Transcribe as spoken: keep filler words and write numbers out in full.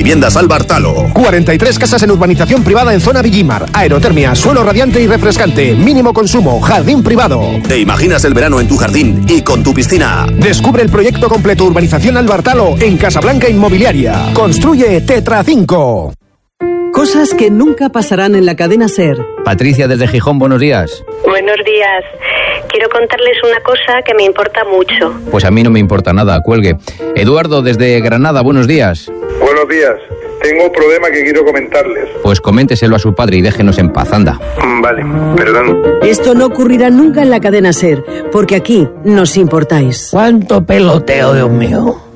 Viviendas Albartalo. cuarenta y tres casas en urbanización privada en zona Villimar. Aerotermia, suelo radiante y refrescante. Mínimo consumo, jardín privado. ¿Te imaginas el verano en tu jardín y con tu piscina? Descubre el proyecto completo Urbanización Albartalo en Casablanca Inmobiliaria. Construye Tetra cinco. Cosas que nunca pasarán en la cadena SER. Patricia desde Gijón, buenos días. Buenos días. Quiero contarles una cosa que me importa mucho. Pues a mí no me importa nada, cuelgue. Eduardo desde Granada, buenos días. Buenos días. Tengo un problema que quiero comentarles. Pues coménteselo a su padre y déjenos en paz, anda. Vale, perdón. Esto no ocurrirá nunca en la cadena SER, porque aquí nos importáis. ¿Cuánto peloteo, Dios mío?